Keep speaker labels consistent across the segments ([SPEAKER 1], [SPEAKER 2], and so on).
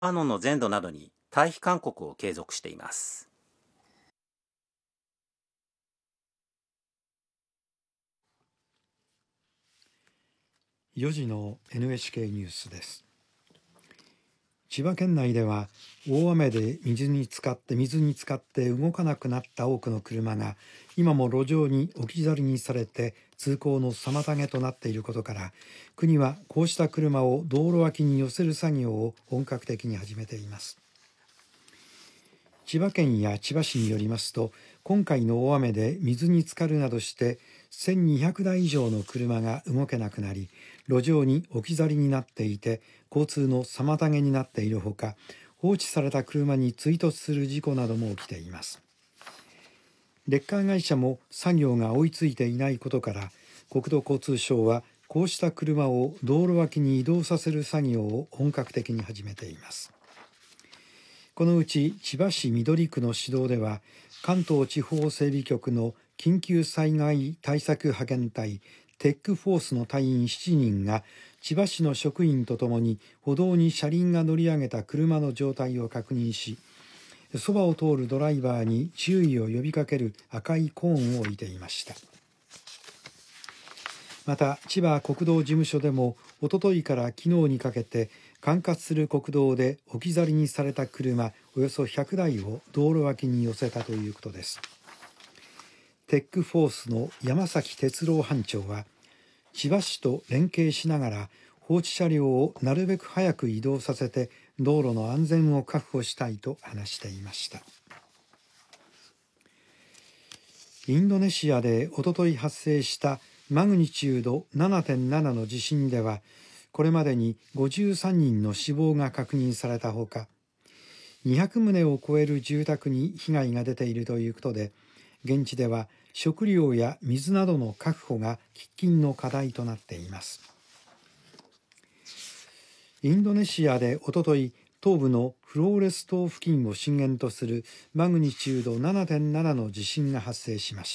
[SPEAKER 1] バノンの全土などに退避勧告を継続しています。
[SPEAKER 2] 4時の NHK ニュースです。千葉県内では大雨で水に浸かって動かなくなった多くの車が今も路上に置き去りにされて通行の妨げとなっていることから、国はこうした車を道路脇に寄せる作業を本格的に始めています。千葉県や千葉市によりますと、今回の大雨で水に浸かるなどして1200台以上の車が動けなくなり、路上に置き去りになっていて交通の妨げになっているほか、放置された車に追突する事故なども起きています。レッカー会社も作業が追いついていないことから、国土交通省はこうした車を道路脇に移動させる作業を本格的に始めています。このうち千葉市緑区の市道では、関東地方整備局の緊急災害対策派遣隊テックフォースの隊員7人が千葉市の職員とともに歩道に車輪が乗り上げた車の状態を確認し、そばを通るドライバーに注意を呼びかける赤いコーンを置いていました。また千葉国道事務所でもおとといから昨日にかけて管轄する国道で置き去りにされた車およそ100台を道路脇に寄せたということです。テックフォースの山崎哲郎班長は、千葉市と連携しながら放置車両をなるべく早く移動させて道路の安全を確保したいと話していました。インドネシアでおととい発生したマグニチュード 7.7 の地震では、これまでに53人の死亡が確認されたほか、200棟を超える住宅に被害が出ているということで、現地では食料や水などの確保が喫緊の課題となっています。インドネシアでおととい、東部のフローレス島付近を震源とするマグニチュード 7.7 の地震が発生しました。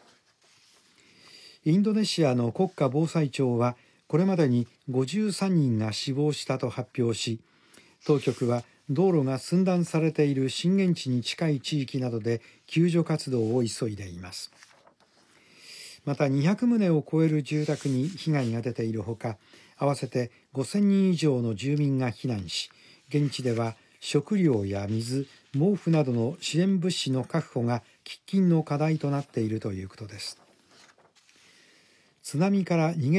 [SPEAKER 2] インドネシアの国家防災庁は、これまでに53人が死亡したと発表し、当局は道路が寸断されている震源地に近い地域などで救助活動を急いでいます。また200棟を超える住宅に被害が出ているほか、合わせて5000人以上の住民が避難し、現地では食料や水、毛布などの支援物資の確保が喫緊の課題となっているということです。津波から逃げ